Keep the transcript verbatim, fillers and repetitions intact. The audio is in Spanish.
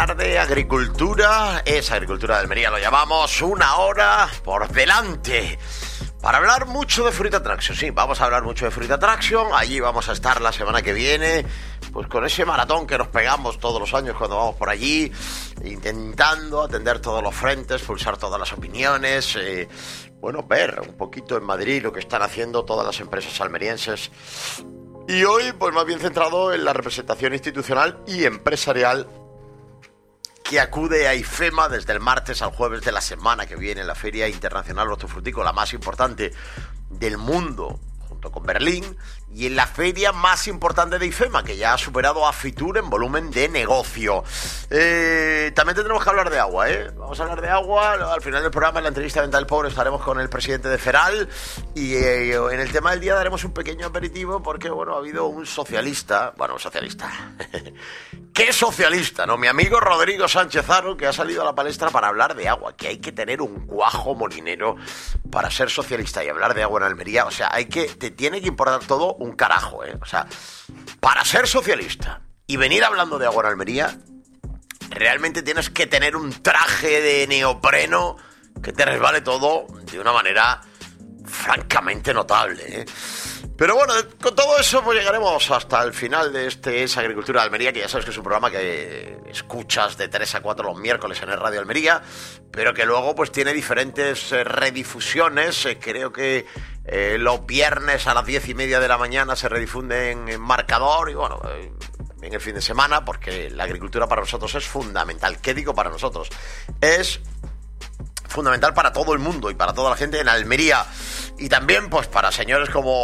hablar de agricultura, es agricultura de Almería, lo llamamos, una hora por delante. Para hablar mucho de Fruit Attraction, sí, vamos a hablar mucho de Fruit Attraction, allí vamos a estar la semana que viene, pues con ese maratón que nos pegamos todos los años cuando vamos por allí, intentando atender todos los frentes, pulsar todas las opiniones, eh, bueno, ver un poquito en Madrid lo que están haciendo todas las empresas almerienses. Y hoy, pues más bien centrado en la representación institucional y empresarial que acude a IFEMA desde el martes al jueves de la semana que viene, la Feria Internacional Hortofrutícola más importante del mundo, junto con Berlín, y en la feria más importante de IFEMA, que ya ha superado a Fitur en volumen de negocio. Eh, también tendremos que hablar de agua, ¿eh? Vamos a hablar de agua. Al final del programa, en la entrevista de Venta del Pobre, estaremos con el presidente de Feral. Y eh, en el tema del día daremos un pequeño aperitivo porque, bueno, ha habido un socialista, bueno, un socialista... ¿Qué socialista, no? Mi amigo Rodrigo Sánchez Haro, que ha salido a la palestra para hablar de agua, que hay que tener un cuajo molinero para ser socialista y hablar de agua en Almería. O sea, hay que, te tiene que importar todo un carajo, ¿eh? O sea, para ser socialista y venir hablando de agua en Almería, realmente tienes que tener un traje de neopreno que te resbale todo de una manera francamente notable, ¿eh? Pero bueno, con todo eso pues llegaremos hasta el final de este Es Agricultura de Almería, que ya sabes que es un programa que escuchas de tres a cuatro los miércoles en el Radio Almería, pero que luego pues tiene diferentes eh, redifusiones. Eh, creo que eh, los viernes a las diez y media de la mañana se redifunden en Marcador y bueno... Eh, en el fin de semana, porque la agricultura para nosotros es fundamental. ¿Qué digo para nosotros? Es fundamental para todo el mundo y para toda la gente en Almería. Y también, pues, para señores como